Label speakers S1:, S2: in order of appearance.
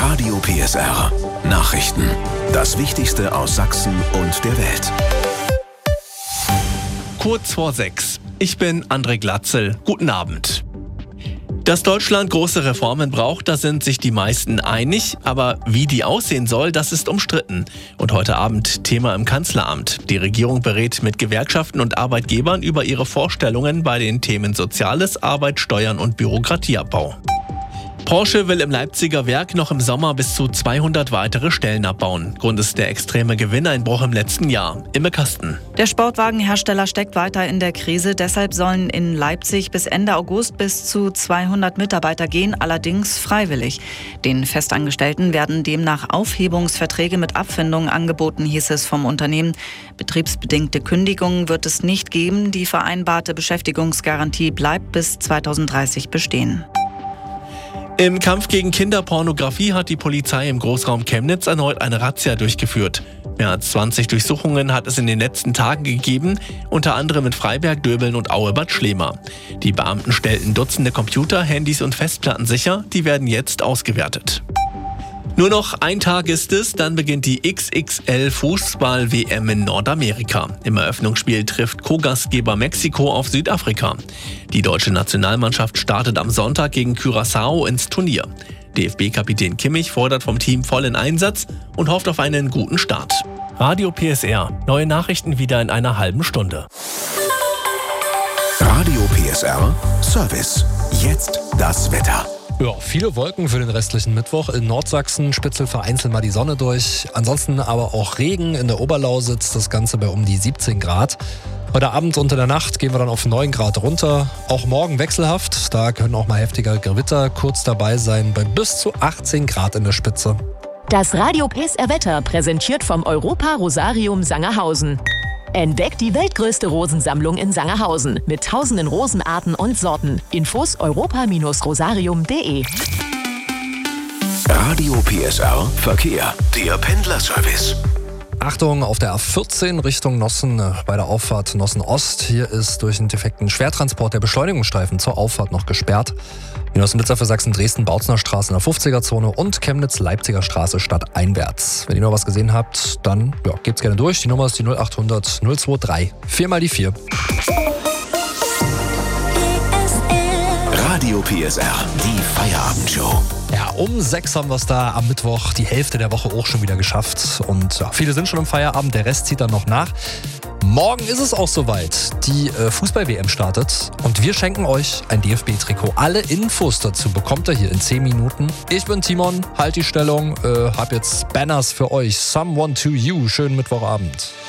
S1: Radio PSR. Nachrichten. Das Wichtigste aus Sachsen und der Welt.
S2: Kurz vor 6. Ich bin André Glatzel. Guten Abend. Dass Deutschland große Reformen braucht, da sind sich die meisten einig. Aber wie die aussehen soll, das ist umstritten. Und heute Abend Thema im Kanzleramt. Die Regierung berät mit Gewerkschaften und Arbeitgebern über ihre Vorstellungen bei den Themen Soziales, Arbeit, Steuern und Bürokratieabbau. Porsche will im Leipziger Werk noch im Sommer bis zu 200 weitere Stellen abbauen. Grund ist der extreme Gewinneinbruch im letzten Jahr. Imme Kasten.
S3: Der Sportwagenhersteller steckt weiter in der Krise. Deshalb sollen in Leipzig bis Ende August bis zu 200 Mitarbeiter gehen, allerdings freiwillig. Den Festangestellten werden demnach Aufhebungsverträge mit Abfindungen angeboten, hieß es vom Unternehmen. Betriebsbedingte Kündigungen wird es nicht geben. Die vereinbarte Beschäftigungsgarantie bleibt bis 2030 bestehen.
S2: Im Kampf gegen Kinderpornografie hat die Polizei im Großraum Chemnitz erneut eine Razzia durchgeführt. Mehr als 20 Durchsuchungen hat es in den letzten Tagen gegeben, unter anderem in Freiberg, Döbeln und Aue-Bad Schlema. Die Beamten stellten Dutzende Computer, Handys und Festplatten sicher, die werden jetzt ausgewertet. Nur noch ein Tag ist es, dann beginnt die XXL-Fußball-WM in Nordamerika. Im Eröffnungsspiel trifft Co-Gastgeber Mexiko auf Südafrika. Die deutsche Nationalmannschaft startet am Sonntag gegen Curaçao ins Turnier. DFB-Kapitän Kimmich fordert vom Team vollen Einsatz und hofft auf einen guten Start. Radio PSR. Neue Nachrichten wieder in einer halben Stunde.
S1: Radio PSR Service. Jetzt das Wetter.
S4: Ja, viele Wolken für den restlichen Mittwoch. In Nordsachsen spitzelt vereinzelt mal die Sonne durch. Ansonsten aber auch Regen in der Oberlausitz. Das Ganze bei um die 17 Grad. Heute Abend unter der Nacht gehen wir dann auf 9 Grad runter. Auch morgen wechselhaft. Da können auch mal heftige Gewitter kurz dabei sein. Bei bis zu 18 Grad in der Spitze.
S5: Das Radio PSR Wetter präsentiert vom Europa Rosarium Sangerhausen. Entdeckt die weltgrößte Rosensammlung in Sangerhausen mit tausenden Rosenarten und Sorten. Infos europa-rosarium.de.
S1: Radio PSR Verkehr. Der Pendlerservice.
S4: Achtung, auf der A14 Richtung Nossen bei der Auffahrt Nossen Ost. Hier ist durch einen defekten Schwertransport der Beschleunigungsstreifen zur Auffahrt noch gesperrt. Die Nossenblitzer für Sachsen-Dresden, Bautzner Straße in der 50er-Zone und Chemnitz-Leipziger Straße stadteinwärts. Wenn ihr noch was gesehen habt, dann gebt's gerne durch. Die Nummer ist die 0800 023 4 mal die 4.
S1: Radio PSR, die Feierabendshow.
S4: Ja, um 6 haben wir es da am Mittwoch die Hälfte der Woche auch schon wieder geschafft. Und ja, viele sind schon im Feierabend, der Rest zieht dann noch nach. Morgen ist es auch soweit. Die Fußball-WM startet und wir schenken euch ein DFB-Trikot. Alle Infos dazu bekommt ihr hier in 10 Minuten. Ich bin Timon, halt die Stellung, hab jetzt Banners für euch. Someone to you. Schönen Mittwochabend.